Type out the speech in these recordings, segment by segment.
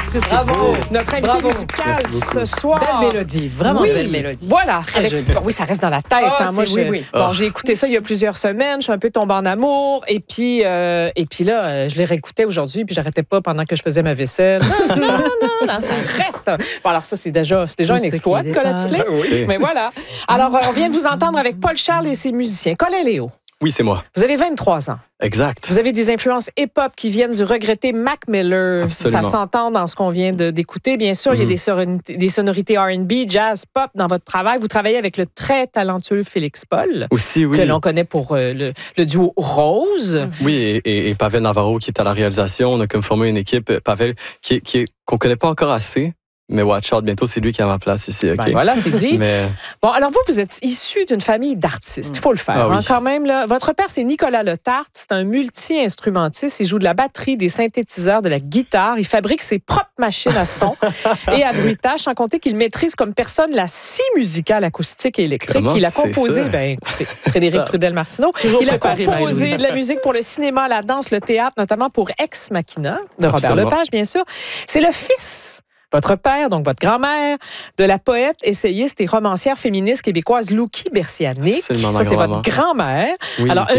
Bravo. Notre invité musical ce soir. Belle mélodie, vraiment belle mélodie. Voilà. Oui, ça reste dans la tête. Moi, oui. J'ai écouté ça il y a plusieurs semaines. Je suis un peu tombée en amour. Et puis là, je les réécoutais aujourd'hui. Puis j'arrêtais pas pendant que je faisais ma vaisselle. Non, ça reste. Bon, alors ça, c'est déjà un exploit de Colette Tisley. Oui. Mais voilà. Alors, on vient de vous entendre avec Paul Charles et ses musiciens. Colin Léo. Oui, c'est moi. Vous avez 23 ans. Exact. Vous avez des influences hip-hop qui viennent du regretté Mac Miller. Absolument. Ça s'entend dans ce qu'on vient d'écouter. Bien sûr, il y a des sonorités R&B, jazz, pop dans votre travail. Vous travaillez avec le très talentueux Félix Paul. Aussi, oui. Que l'on connaît pour le duo Rose. Oui, et Pavel Navarro qui est à la réalisation. On a comme formé une équipe, Pavel, qu'on connaît pas encore assez. Mais watch out, bientôt, c'est lui qui a ma place ici. OK? Ben voilà, c'est dit. Mais... Bon, alors vous êtes issu d'une famille d'artistes. Il faut le faire, oui. quand même. Là. Votre père, c'est Nicolas Letarte. C'est un multi-instrumentiste. Il joue de la batterie, des synthétiseurs, de la guitare. Il fabrique ses propres machines à son et à bruitage, sans compter qu'il maîtrise comme personne la scie musicale acoustique et électrique. Comment Il a c'est composé, ça? Écoutez, Frédéric Trudel-Martineau. Il a composé de la musique pour le cinéma, la danse, le théâtre, notamment pour Ex Machina, de Robert Lepage, bien sûr. C'est le fils... Votre père, donc votre grand-mère, de la poète, essayiste et romancière féministe québécoise Loukie Bercianic. Absolument, ça, c'est votre grand-mère. Oui, alors,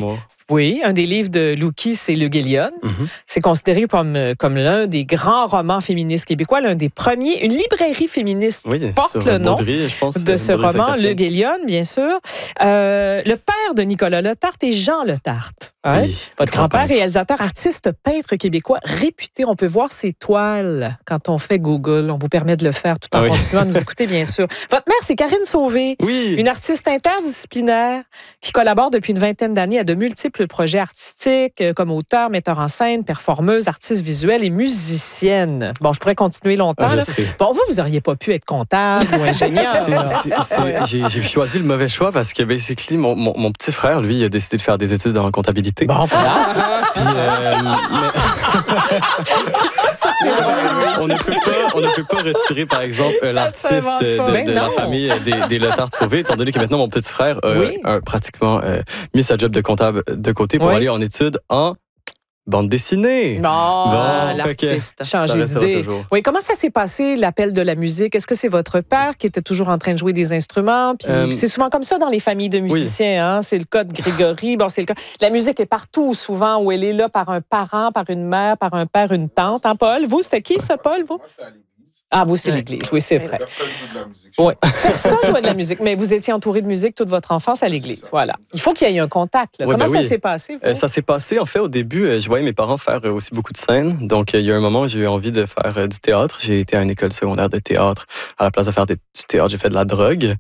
un des livres de Loukie, c'est Le Guélion. C'est considéré comme l'un des grands romans féministes québécois, l'un des premiers. Une librairie féministe porte le nom de ce roman, Le Guélion, bien sûr. Le père de Nicolas Letarte est Jean Letarte. Hein? Oui, votre grand-père, réalisateur, artiste, peintre québécois réputé. On peut voir ses toiles quand on fait Google. On vous permet de le faire tout en continuant à nous écouter, bien sûr. Votre mère, c'est Karine Sauvé, une artiste interdisciplinaire qui collabore depuis une vingtaine d'années à de multiples projets artistiques comme auteur, metteur en scène, performeuse, artiste visuelle et musicienne. Bon, je pourrais continuer longtemps. Bon, vous n'auriez pas pu être comptable ou ingénieur. J'ai choisi le mauvais choix parce que, basically, mon petit frère, lui, il a décidé de faire des études en comptabilité. Bon, voilà. Puis, ça, c'est vrai. On ne peut pas retirer, par exemple, l'artiste de la famille des Letarte Sauvé, étant donné que maintenant, mon petit frère a pratiquement mis sa job de comptable de côté pour aller en études en bande dessinée. L'artiste. Changer d'idée. Oui, comment ça s'est passé, l'appel de la musique? Est-ce que c'est votre père qui était toujours en train de jouer des instruments? Puis c'est souvent comme ça dans les familles de musiciens. Hein? C'est le cas de Grégory. Bon, c'est le cas. La musique est partout, souvent, où elle est là par un parent, par une mère, par un père, une tante. Hein, Paul? Vous, c'était qui, ça, Paul? Vous? Moi, j'étais à l'église. Ah, vous, c'est l'église. Oui, c'est vrai. Personne joue de la musique. Oui. Personne jouait de la musique, mais vous étiez entouré de musique toute votre enfance à l'église. Voilà. Il faut qu'il y ait un contact. Là. Comment ça s'est passé, vous? Ça s'est passé, en fait, au début, je voyais mes parents faire aussi beaucoup de scènes. Donc, il y a un moment où j'ai eu envie de faire du théâtre. J'ai été à une école secondaire de théâtre. À la place de faire du théâtre, j'ai fait de la drogue.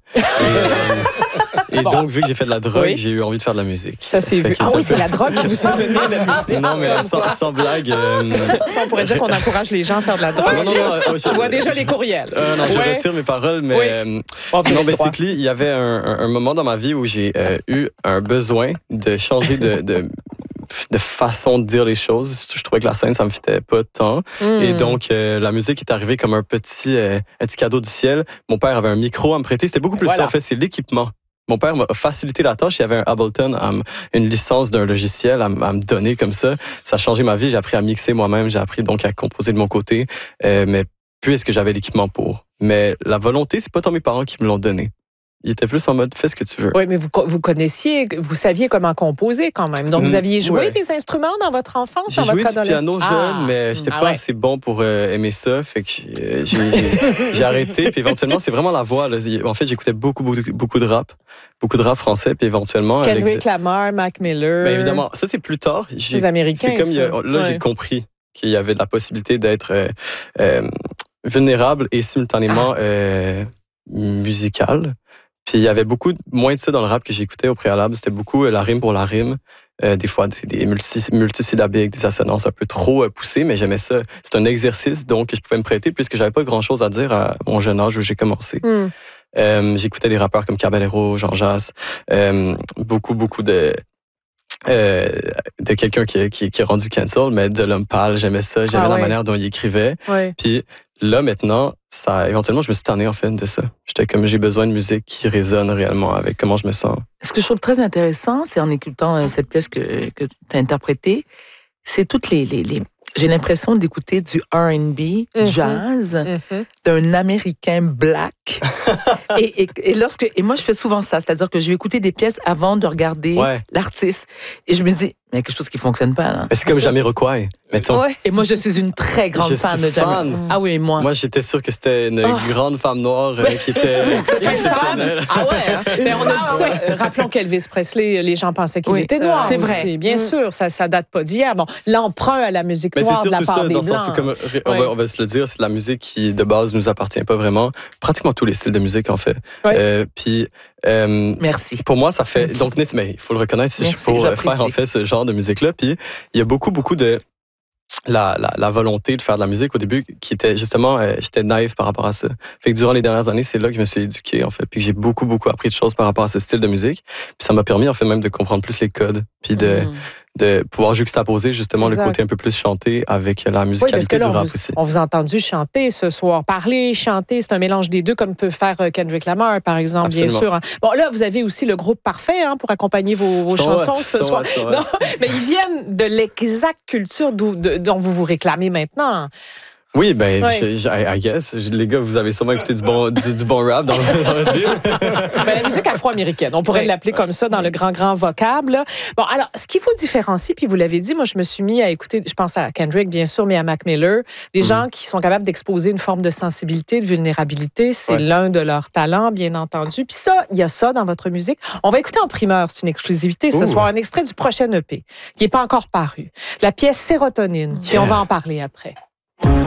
Et donc, vu que j'ai fait de la drogue, j'ai eu envie de faire de la musique. Ça s'est vu. Ah oui, c'est la drogue qui vous a donné la musique. Non, mais sans blague. Ça, on pourrait dire qu'on encourage les gens à faire de la drogue. Non, je vois déjà les courriels. Non, je retire mes paroles, mais non, basically, il y avait un moment dans ma vie où j'ai eu un besoin de changer de façon de dire les choses. Je trouvais que la scène, ça me fitait pas tant. Et donc, la musique est arrivée comme un petit cadeau du ciel. Mon père avait un micro à me prêter. C'était beaucoup plus ça, en fait. C'est l'équipement. Mon père m'a facilité la tâche. Il y avait un Ableton, une licence d'un logiciel à me donner comme ça. Ça a changé ma vie. J'ai appris à mixer moi-même. J'ai appris donc à composer de mon côté. Mais puisque j'avais l'équipement pour. Mais la volonté, c'est pas tant mes parents qui me l'ont donné. Il était plus en mode, fais ce que tu veux. Oui, mais vous saviez comment composer quand même. Donc, vous aviez joué des instruments dans votre enfance, dans votre adolescence? J'ai joué du piano jeune, mais j'étais pas assez bon pour aimer ça. Fait que j'ai arrêté. Puis éventuellement, c'est vraiment la voix. Là. En fait, j'écoutais beaucoup de rap. Beaucoup de rap français. Puis éventuellement... Kendrick Lamar, Mac Miller... Bien évidemment, ça, c'est plus tard. Les Américains, c'est comme là, j'ai compris qu'il y avait de la possibilité d'être vulnérable et simultanément musical. Puis il y avait beaucoup moins de ça dans le rap que j'écoutais au préalable. C'était beaucoup la rime pour la rime. Des fois, c'est des multisyllabiques, des assonances un peu trop poussées, mais j'aimais ça. C'est un exercice, donc je pouvais me prêter puisque j'avais pas grand-chose à dire à mon jeune âge où j'ai commencé. J'écoutais des rappeurs comme Caballero, Jean Jass, beaucoup de quelqu'un qui est rendu cancel, mais de l'homme pâle, j'aimais ça. J'aimais la manière dont il écrivait. Puis là, maintenant, éventuellement, je me suis tanné, en fait, de ça. J'étais comme, j'ai besoin de musique qui résonne réellement avec comment je me sens. Ce que je trouve très intéressant, c'est en écoutant cette pièce que tu as interprétée, c'est toutes les j'ai l'impression d'écouter du R&B, jazz, d'un Américain black. et moi, je fais souvent ça. C'est-à-dire que je vais écouter des pièces avant de regarder l'artiste. Et je me dis, il y a quelque chose qui ne fonctionne pas. Là. C'est comme Jamiroquai, mettons. Ouais. Et moi, je suis une très grande fan de Jamiroquai. Ah oui, moi. Moi, j'étais sûr que c'était une grande femme noire qui était exceptionnelle. Ah ouais, hein? Mais on a dit ça. Rappelons qu'Elvis Presley, les gens pensaient qu'il était noir. C'est vrai. Bien sûr, ça date pas d'hier. Bon, l'emprunt à la musique noire de la part des Blancs. Comme, on va se le dire, c'est de la musique qui, de base, nous appartient pas vraiment. Pratiquement tous les styles de musique, en fait. Puis... merci. Pour moi, ça fait... Donc, mais il faut le reconnaître, je suis pour faire, en fait, ce genre de musique-là. Puis, il y a beaucoup de... La volonté de faire de la musique au début qui était justement, j'étais naïf par rapport à ça. Fait que durant les dernières années, c'est là que je me suis éduqué, en fait. Puis j'ai beaucoup appris de choses par rapport à ce style de musique. Puis ça m'a permis, en fait, même de comprendre plus les codes. Puis de pouvoir juxtaposer justement le côté un peu plus chanté avec la musicalité du rap aussi. On vous a entendu chanter ce soir. Parler, chanter, c'est un mélange des deux, comme peut faire Kendrick Lamar, par exemple, Absolument. Bien sûr. Hein. Bon, là, vous avez aussi le groupe parfait pour accompagner vos chansons ce soir. Non, mais ils viennent de l'exacte culture dont vous vous réclamez maintenant. Oui, I guess. Les gars, vous avez sûrement écouté du bon rap dans le film. La musique afro-américaine, on pourrait l'appeler comme ça dans le grand vocable. Là. Bon, alors, ce qui vous différencie, puis vous l'avez dit, moi, je me suis mis à écouter, je pense à Kendrick, bien sûr, mais à Mac Miller, des gens qui sont capables d'exposer une forme de sensibilité, de vulnérabilité. C'est l'un de leurs talents, bien entendu. Puis ça, il y a ça dans votre musique. On va écouter en primeur, c'est une exclusivité ce soir, un extrait du prochain EP, qui n'est pas encore paru. La pièce Sérotonine, puis on va en parler après.